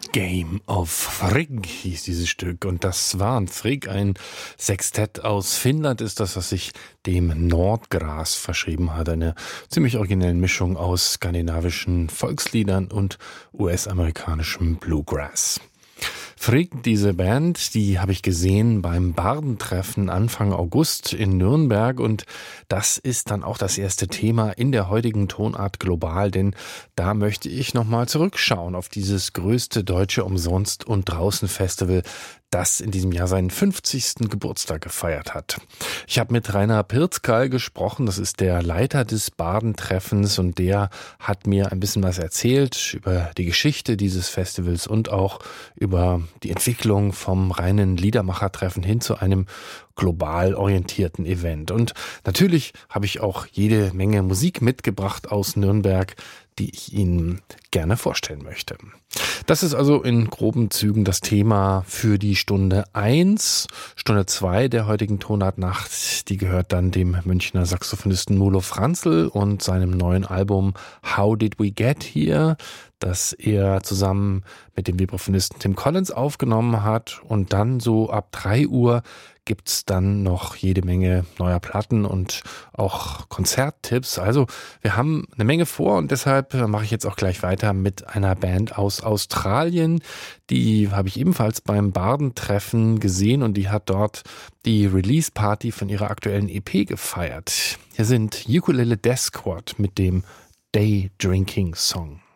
Game of Frigg hieß dieses Stück. Und das war ein Frigg, ein Sextett aus Finnland ist das, was sich dem Nordgras verschrieben hat. Eine ziemlich originelle Mischung aus skandinavischen Volksliedern und US-amerikanischem Bluegrass. Frigg, diese Band, die habe ich gesehen beim Bardentreffen Anfang August in Nürnberg und das ist dann auch das erste Thema in der heutigen Tonart Global, denn da möchte ich nochmal zurückschauen auf dieses größte deutsche Umsonst- und Draußen-Festival, das in diesem Jahr seinen 50. Geburtstag gefeiert hat. Ich habe mit Rainer Pirzkal gesprochen, das ist der Leiter des Bardentreffens und der hat mir ein bisschen was erzählt über die Geschichte dieses Festivals und auch über die Entwicklung vom reinen Liedermachertreffen hin zu einem global orientierten Event. Und natürlich habe ich auch jede Menge Musik mitgebracht aus Nürnberg, die ich Ihnen gerne vorstellen möchte. Das ist also in groben Zügen das Thema für die Stunde 1. Stunde 2 der heutigen Tonartnacht, die gehört dann dem Münchner Saxophonisten Mulo Franzl und seinem neuen Album How Did We Get Here, das er zusammen mit dem Vibraphonisten Tim Collins aufgenommen hat. Und dann so ab 3 Uhr gibt's dann noch jede Menge neuer Platten und auch Konzerttipps. Also wir haben eine Menge vor und deshalb mache ich jetzt auch gleich weiter mit einer Band aus Australien. Die habe ich ebenfalls beim Bardentreffen gesehen und die hat dort die Release-Party von ihrer aktuellen EP gefeiert. Hier sind Ukulele Death Squad mit dem Day Drinking Song.